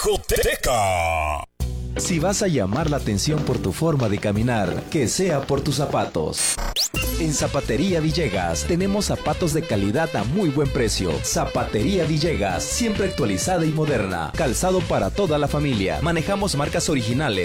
Discoteca. Si vas a llamar la atención por tu forma de caminar, que sea por tus zapatos. En Zapatería Villegas tenemos zapatos de calidad a muy buen precio. Zapatería Villegas, siempre actualizada y moderna. Calzado para toda la familia. Manejamos marcas originales